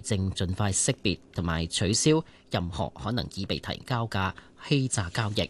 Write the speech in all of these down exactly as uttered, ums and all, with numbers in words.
正盡快識別同埋取消任何可能已被提交嘅欺詐交易。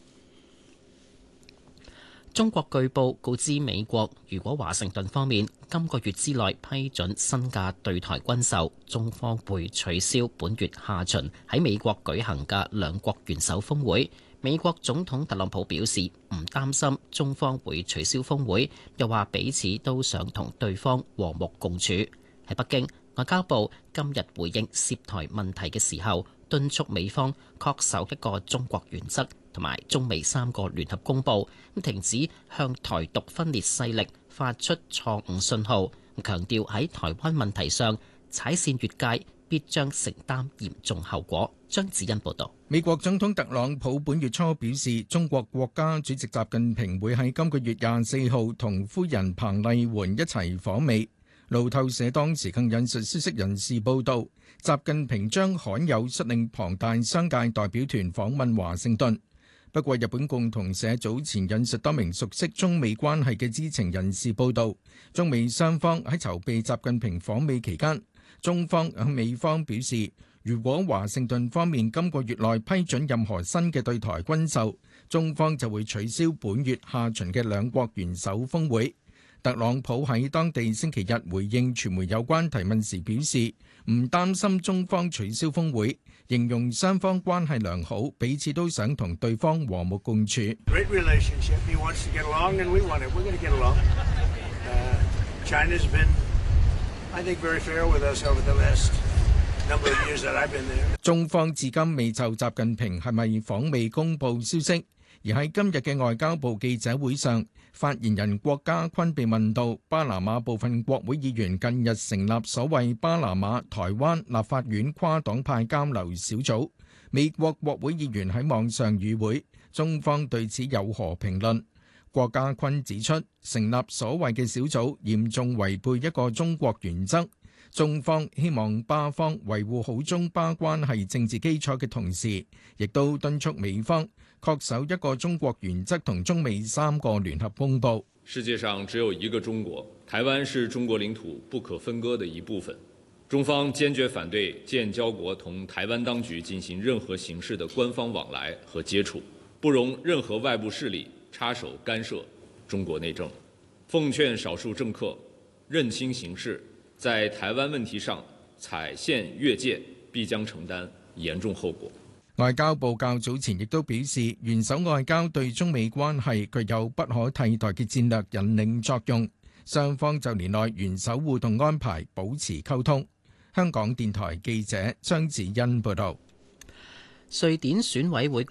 中國據報告知美國，如果華盛頓方面今個月之內批准新嘅對台軍售，中方會取消本月下旬喺美國舉行嘅兩國元首峰會。美國總統特朗普表示唔擔心中方會取消峰會，又話彼此都想同對方和睦共處。喺北京，外交部今日回應涉台問題嘅時候，敦促美方恪守一個中國原則同埋中美三個聯合公報，停止向台獨分裂勢力發出錯誤信號，強調喺台灣問題上踩線越界，必將承擔嚴重後果。張子欣報導。 美國總統特朗普本月初表示，中國國家主席習近平會喺今個月廿四號同夫人彭麗媛一齊訪美。路透社當時更引述消息人士報道，習近平將罕有率領龐大商界代表團訪問華盛頓。不過，日本共同社早前引述多名熟悉中美關係嘅知情人士報道，中美雙方喺籌備習近平訪美期間，中方向美方表示，如果華盛頓方面今個月內批准任何新嘅對台軍售，中方就會取消本月下旬嘅兩國元首峰會。特朗普喺當地星期日回應傳媒有關提問時表示，唔擔心中方取消峰會，形容雙方關係良好，彼此都想同對方和睦共處。中方至今未就習近平係咪訪美公佈消息。而喺今日嘅外交部記者會上，發言人郭家坤被問到巴拿馬部分國會議員近日成立所謂巴拿馬台灣立法院跨黨派交流小組，美國國會議員喺網上與會，中方對此有何評論？郭家坤指出，成立所謂嘅小組嚴重違背一個中國原則，中方希望巴方維護好中巴關係政治基礎嘅同時，亦都敦促美方恪守一個中國原則同中美三個聯合公報。 世界上只有一個中國，台灣是中國領土不可分割的一部分。中方堅決反對建交國同台灣當局進行任何形式的官方往來和接觸，不容任何外部勢力插手干涉中國內政。奉勸少數政客認清形勢，在台灣問題上踩線越界，必將承擔嚴重後果。 外交部較早前亦都表示，元首外交對中美關係具有不可替代嘅戰略引領作用，雙方就年內元首互動安排保持溝通。香港電台記者張子欣報道。 瑞典選委會